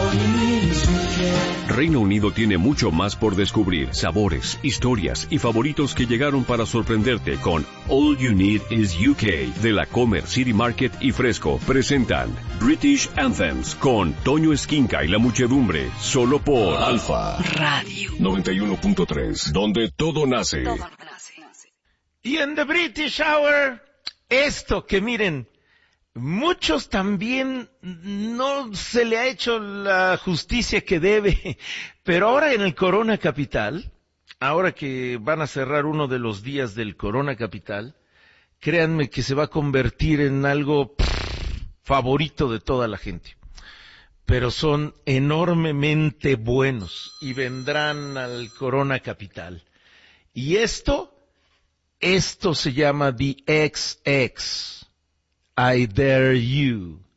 Reino Unido tiene mucho más por descubrir, sabores, historias y favoritos que llegaron para sorprenderte con All You Need Is UK de la Comer City Market y Fresco. Presentan British Anthems con Toño Esquinca y la muchedumbre, solo por Alfa Radio 91.3, donde todo nace. Y en The British Hour, esto que miren, muchos también no se le ha hecho la justicia que debe, pero ahora en el Corona Capital, ahora que van a cerrar uno de los días del Corona Capital, créanme que se va a convertir en algo favorito de toda la gente. Pero son enormemente buenos y vendrán al Corona Capital. Y esto se llama The XX. I Dare You.